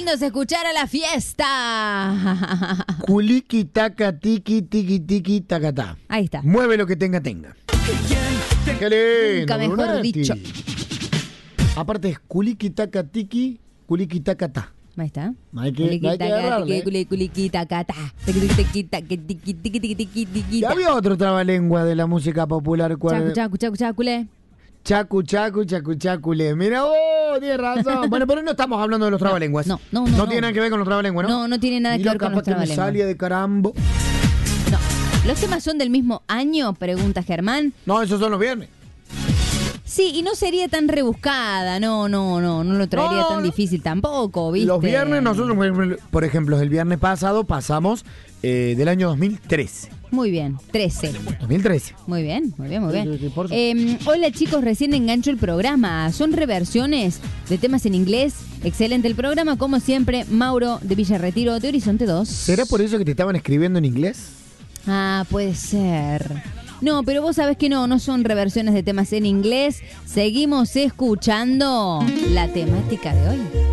lindo es escuchar a la fiesta. Culiki, taca, tiki, tiki, tiki, tacatá. Ahí está. Mueve lo que tenga. Qué lindo. Nunca mejor Brunetti. dicho. Aparte es culiki, taca, tiki, culiki, tacatá. Ahí está. Hay que agarrarle. Ya había otro trabalengua de la música popular. Chacu, chacu, chacu, chacule. Chacu, chacu, chacu, chacule. Mira vos, tienes razón. Bueno, pero no estamos hablando de los trabalenguas. No tiene nada que ver con los trabalenguas, ¿no? No tiene nada que ver con los capaz que me trabalenguas. salía de carambo. No. ¿Los temas son del mismo año? Pregunta Germán. No, esos son los viernes. Sí, y no sería tan rebuscada. No lo traería tan difícil tampoco, ¿viste? Los viernes, nosotros, por ejemplo, el viernes pasado pasamos del año 2013. Muy bien, 13. 2013. Muy bien. Sí, por supuesto. Hola chicos, recién engancho el programa. Son reversiones de temas en inglés. Excelente el programa, como siempre. Mauro de Villa Retiro, de Horizonte 2. ¿Será por eso que te estaban escribiendo en inglés? Ah, puede ser. No, pero vos sabés que no son reversiones de temas en inglés. Seguimos escuchando la temática de hoy.